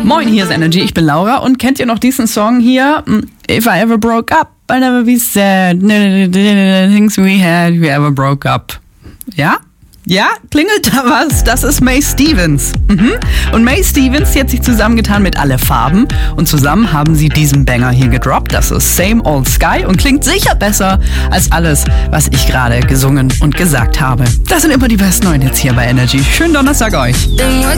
Moin, hier ist Energy, ich bin Laura und kennt ihr noch diesen Song hier? If I ever broke up, I'll never be sad, things we had, we ever broke up. Ja? Ja, klingelt da was? Das ist Mae Stevens. Und Mae Stevens, die hat sich zusammengetan mit Alle Farben und zusammen haben sie diesen Banger hier gedroppt. Das ist Same Old Sky und klingt sicher besser als alles, was ich gerade gesungen und gesagt habe. Das sind immer die besten Neuen jetzt hier bei Energy. Schönen Donnerstag euch.